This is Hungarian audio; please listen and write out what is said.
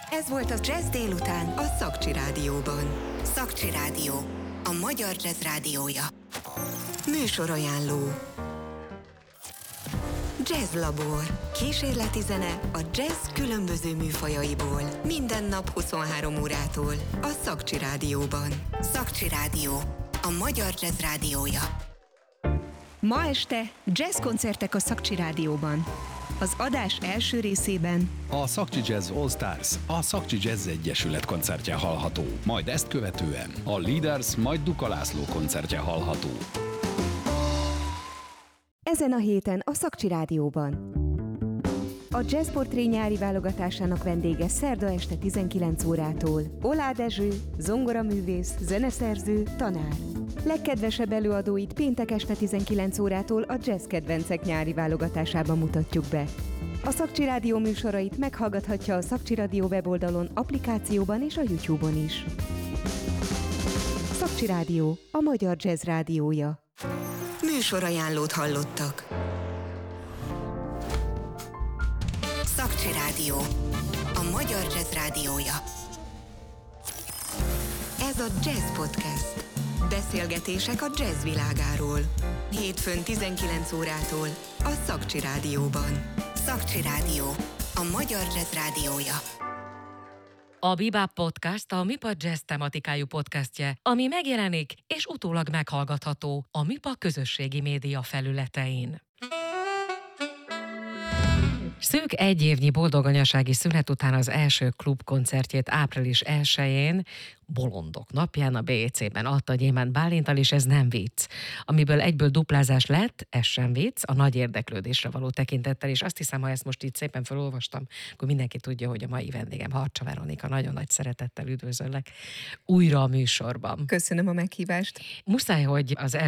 Ez volt a Jazz délután a Szakcsi Rádióban. Szakcsi Rádió, a magyar jazz rádiója. Műsorajánló. Jazz Labor. Kísérleti zene a jazz különböző műfajaiból. Minden nap 23 órától a Szakcsi Rádióban. Szakcsi Rádió, a magyar jazz rádiója. Ma este jazzkoncertek a Szakcsi Rádióban. Az adás első részében a Szakcsi Jazz All Stars, a Szakcsi Jazz Egyesület koncertje hallható, majd ezt követően a Leaders, majd Duka László koncertje hallható. Ezen a héten a Szakcsi Rádióban. A Jazz Portré nyári válogatásának vendége szerda este 19 órától Oláh Dezső, zongoraművész, zeneszerző, tanár. Legkedvesebb előadóit péntek este 19 órától a Jazz Kedvencek nyári válogatásában mutatjuk be. A Szakcsi Rádió műsorait meghallgathatja a Szakcsi Rádió weboldalon, applikációban és a YouTube-on is. Szakcsi Rádió, a magyar jazz rádiója. Műsorajánlót hallottak. Szakcsi Rádió, a magyar jazz rádiója. Ez a Jazz Podcast. Beszélgetések a jazz világáról. Hétfőn 19 órától a Szakcsi Rádióban. Szakcsi Rádió, a magyar jazz rádiója. A Bebop Podcast a MIPA Jazz tematikájú podcastje, ami megjelenik és utólag meghallgatható a MIPA közösségi média felületein. Szűk egy évnyi boldog anyasági szünet után az első klubkoncertjét április 1-én, Bolondok napján a BEC-ben adta Gyémánt Bálinttal, és ez nem vicc. Amiből egyből duplázás lett, ez sem vicc, a nagy érdeklődésre való tekintettel, és azt hiszem, ha ezt most itt szépen felolvastam, akkor mindenki tudja, hogy a mai vendégem Harcsa Veronika, nagyon nagy szeretettel üdvözöllek újra a műsorban. Köszönöm a meghívást. Muszáj, hogy az